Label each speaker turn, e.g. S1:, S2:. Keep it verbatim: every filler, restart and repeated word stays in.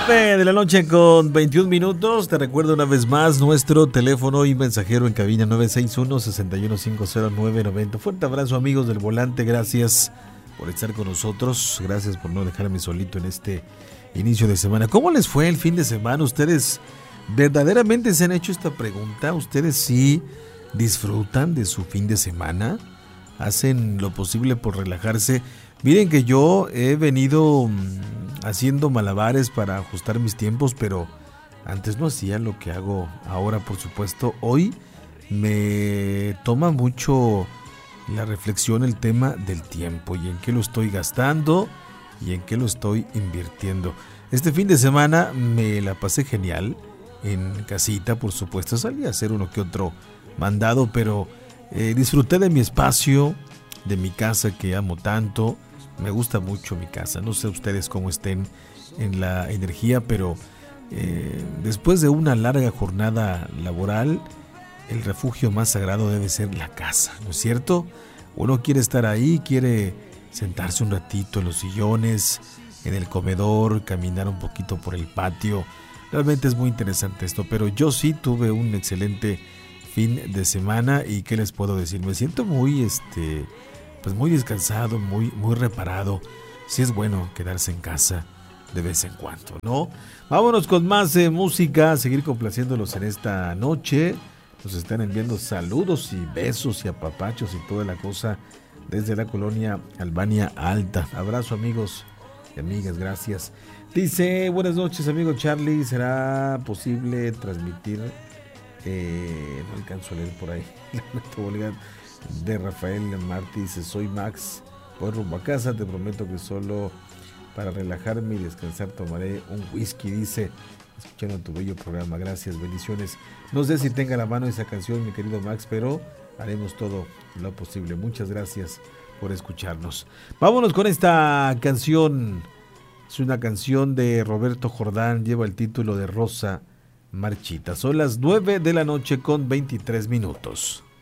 S1: nueve de la noche con veintiún minutos. Te recuerdo una vez más nuestro teléfono y mensajero en cabina nueve seis uno, seis uno cinco cero nueve nueve cero. Fuerte abrazo, amigos del volante. Gracias por estar con nosotros. Gracias por no dejarme solito en este inicio de semana. ¿Cómo les fue el fin de semana? ¿Ustedes verdaderamente se han hecho esta pregunta? ¿Ustedes sí disfrutan de su fin de semana? ¿Hacen lo posible por relajarse? Miren que yo he venido haciendo malabares para ajustar mis tiempos, pero antes no hacía lo que hago ahora, por supuesto. Hoy me toma mucho la reflexión el tema del tiempo y en qué lo estoy gastando y en qué lo estoy invirtiendo. Este fin de semana me la pasé genial en casita, por supuesto. Salí a hacer uno que otro mandado, pero eh, disfruté de mi espacio, de mi casa que amo tanto. Me gusta mucho mi casa. No sé ustedes cómo estén en la energía, pero eh, después de una larga jornada laboral, el refugio más sagrado debe ser la casa, ¿no es cierto? Uno quiere estar ahí, quiere sentarse un ratito en los sillones, en el comedor, caminar un poquito por el patio. Realmente es muy interesante esto, pero yo sí tuve un excelente fin de semana y ¿qué les puedo decir? Me siento muy, este, pues muy descansado, muy, muy reparado. Sí es bueno quedarse en casa de vez en cuando, ¿no? Vámonos con más eh, música, seguir complaciéndolos en esta noche. Nos están enviando saludos y besos y apapachos y toda la cosa desde la colonia Albania Alta. Abrazo, amigos y amigas, gracias. Dice, buenas noches, amigo Charlie. ¿Será posible transmitir? Eh, no alcanzo a leer por ahí. De Rafael Martí dice, soy Max, voy rumbo a casa, te prometo que solo para relajarme y descansar tomaré un whisky, dice, escuchando tu bello programa, gracias, bendiciones. No sé si tenga a la mano esa canción, mi querido Max, pero haremos todo lo posible. Muchas gracias por escucharnos. Vámonos con esta canción. Es una canción de Roberto Jordán, lleva el título de Rosa Marchita. Son las nueve de la noche con veintitrés minutos.